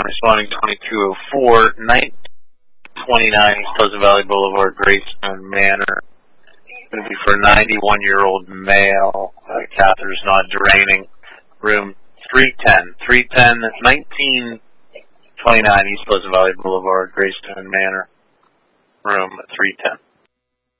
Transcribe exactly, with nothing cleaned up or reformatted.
responding twenty-two oh four, nineteen twenty-nine East Pleasant Valley Boulevard, Greystone Manor. It's going to be for a ninety-one-year-old male. Uh, catheter's not draining. Room three ten. three ten, nineteen twenty-nine East Pleasant Valley Boulevard, Greystone Manor. Room three ten.